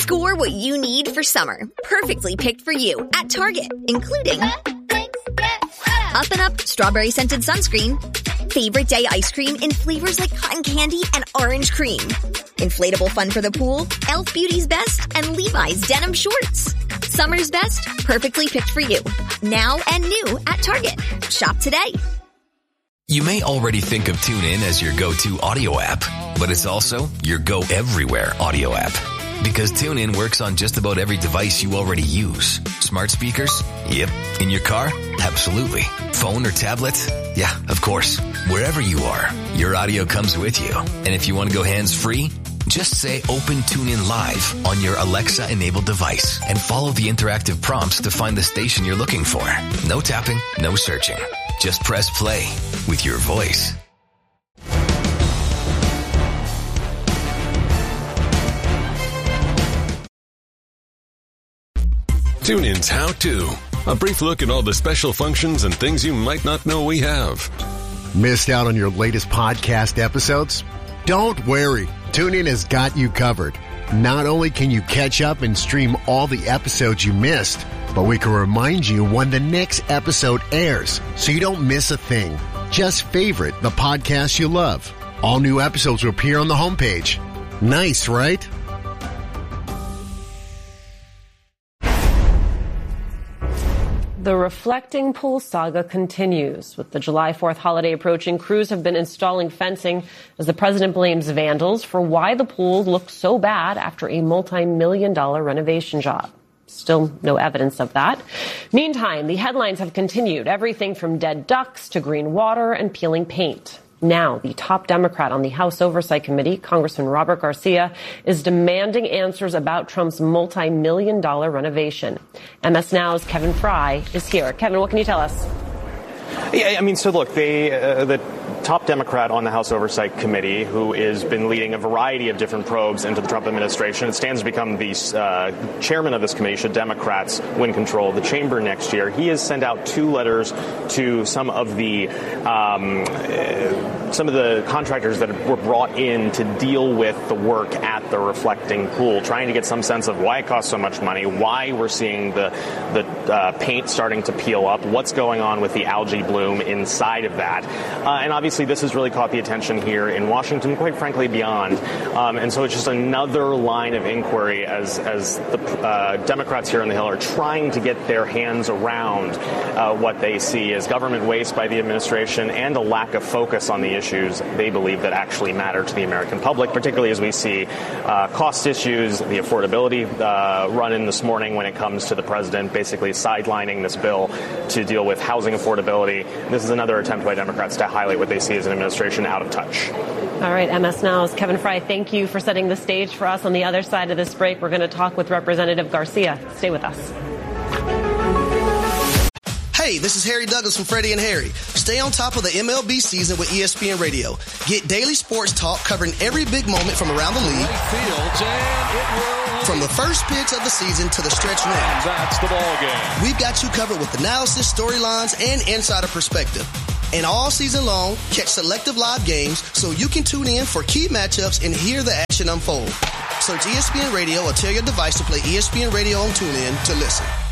Score what you need for summer, perfectly picked for you at Target, including Up and Up Strawberry Scented Sunscreen, Favorite Day Ice Cream in flavors like cotton candy and orange cream, inflatable fun for the pool, Elf Beauty's Best, and Levi's Denim Shorts. Summer's best, perfectly picked for you. Now and new at Target. Shop today. You may already think of TuneIn as your go-to audio app, but it's also your go-everywhere audio app. Because TuneIn works on just about every device you already use. Smart speakers? Yep. In your car? Absolutely. Phone or tablet? Yeah, of course. Wherever you are, your audio comes with you. And if you want to go hands-free, just say Open TuneIn Live on your Alexa-enabled device and follow the interactive prompts to find the station you're looking for. No tapping, no searching. Just press play with your voice. TuneIn's How To. A brief look at all the special functions and things you might not know we have. Missed out on your latest podcast episodes? Don't worry. TuneIn has got you covered. Not only can you catch up and stream all the episodes you missed, but we can remind you when the next episode airs so you don't miss a thing. Just favorite the podcast you love. All new episodes will appear on the homepage. Nice, right? The reflecting pool saga continues. With the July 4th holiday approaching, crews have been installing fencing as the president blames vandals for why the pool looks so bad after a multi-million-dollar renovation job. Still no evidence of that. Meantime, the headlines have continued. Everything from dead ducks to green water and peeling paint. Now, the top Democrat on the House Oversight Committee, Congressman Robert Garcia, is demanding answers about Trump's multi-million-dollar renovation. MS Now's Kevin Fry is here. Kevin, what can you tell us? Yeah, I mean, so look, the top Democrat on the House Oversight Committee, who has been leading a variety of different probes into the Trump administration, it stands to become the chairman of this committee should Democrats win control of the chamber next year. He has sent out 2 letters to some of the contractors that were brought in to deal with the work at the reflecting pool, trying to get some sense of why it costs so much money, why we're seeing the paint starting to peel up, what's going on with the algae bloom inside of that. And obviously this has really caught the attention here in Washington, quite frankly beyond. And so it's just another line of inquiry as the Democrats here on the Hill are trying to get their hands around what they see as government waste by the administration and a lack of focus on the issues they believe that actually matter to the American public, particularly as we see cost issues, the affordability run-in this morning when it comes to the president basically sidelining this bill to deal with housing affordability. This is another attempt by Democrats to highlight what they see as an administration out of touch. All right, MS Now's Kevin Fry, thank you for setting the stage for us. On the other side of this break, we're going to talk with Representative Garcia. Stay with us. Hey, this is Harry Douglas from Freddie and Harry. Stay on top of the MLB season with ESPN Radio. Get daily sports talk covering every big moment from around the league. From the first pitch of the season to the stretch run. That's the ball game. We've got you covered with analysis, storylines, and insider perspective. And all season long, catch selective live games so you can tune in for key matchups and hear the action unfold. Search ESPN Radio or tell your device to play ESPN Radio on TuneIn to listen.